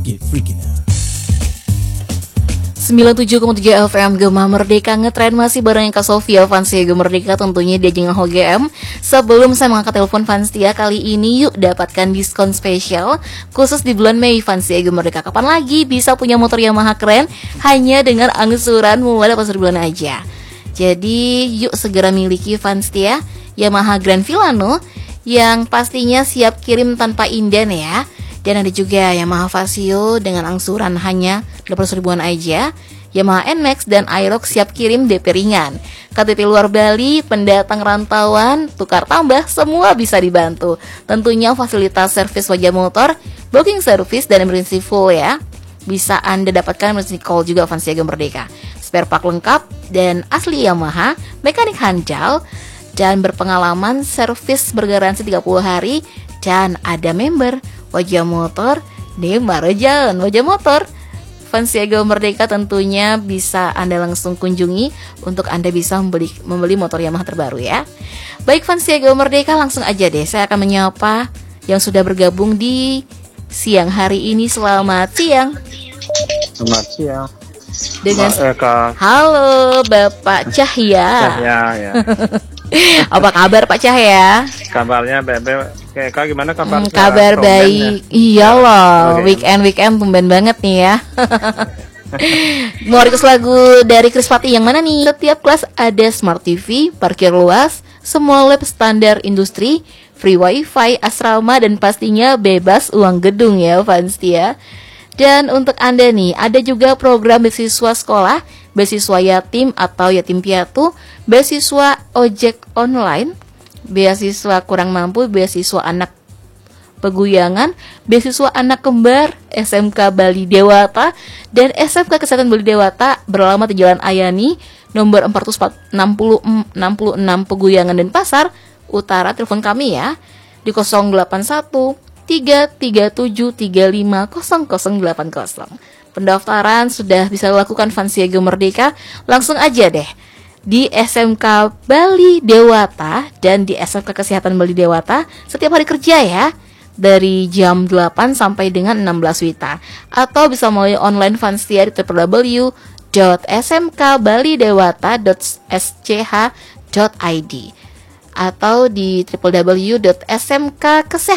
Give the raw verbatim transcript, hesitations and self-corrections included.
get freaky now. sembilan puluh tujuh koma tujuh F M Gema Merdeka ngetren masih bareng Kak Sofia Fansia Gema Merdeka tentunya dia jengang H G M. Sebelum saya mengangkat telepon Fansia kali ini, yuk dapatkan diskon spesial khusus di bulan Mei Fansia Gema Merdeka. Kapan lagi bisa punya motor Yamaha keren hanya dengan angsuran mulai delapan ratus ribuan aja. Jadi yuk segera miliki Fansia Yamaha Grand Villano yang pastinya siap kirim tanpa inden ya. Dan ada juga Yamaha Vasio dengan angsuran hanya delapan ratus ribuan aja. Yamaha N Max dan Aerox siap kirim D P ringan. K T P luar Bali, pendatang rantauan, tukar tambah, semua bisa dibantu. Tentunya fasilitas servis wajah motor, booking service dan emergency full ya. Bisa Anda dapatkan emergency call juga Fansia Gema Merdeka. Spare part lengkap dan asli Yamaha, mekanik handal dan berpengalaman, servis bergaransi tiga puluh hari dan ada member wajah motor Neymar Jalan wajah motor Fansia Gema Merdeka tentunya bisa Anda langsung kunjungi untuk Anda bisa membeli membeli motor Yamaha terbaru ya. Baik Fansia Gema Merdeka, langsung aja deh saya akan menyapa yang sudah bergabung di siang hari ini. Selamat siang. Selamat siang. Dengan Ma- eh, Kak. Halo Bapak Cahya. Cahya ya. Apa kabar Pak Cahya? Kabarnya Bebe. Kayak Kak gimana kabar? Hmm, kabar baik. Iya loh, okay. weekend-weekend tumben banget nih ya. Mau request lagu dari Krispati yang mana nih? Setiap kelas ada smart T V, parkir luas, semua lab standar industri, free wifi, asrama, dan pastinya bebas uang gedung ya fans ya. Dan untuk Anda nih, ada juga program beasiswa sekolah, beasiswa yatim atau yatim piatu, beasiswa ojek online, beasiswa kurang mampu, beasiswa anak peguyangan, beasiswa anak kembar, S M K Bali Dewata, dan S M K Kesehatan Bali Dewata beralamat di Jalan Ayani, nomor empat ratus enam puluh enam Peguyangan dan Pasar Utara. Telepon kami ya di nol delapan satu tiga tiga tujuh tiga lima nol nol delapan nol. Pendaftaran sudah bisa dilakukan Fansia Gema Merdeka. Langsung aja deh di S M K Bali Dewata dan di S M K Kesehatan Bali Dewata setiap hari kerja ya, dari jam delapan sampai dengan enam belas wita. Atau bisa melalui online Fansia di w w w dot s m k bali dewata dot s c h dot i d atau di w w w dot s m k kesehatan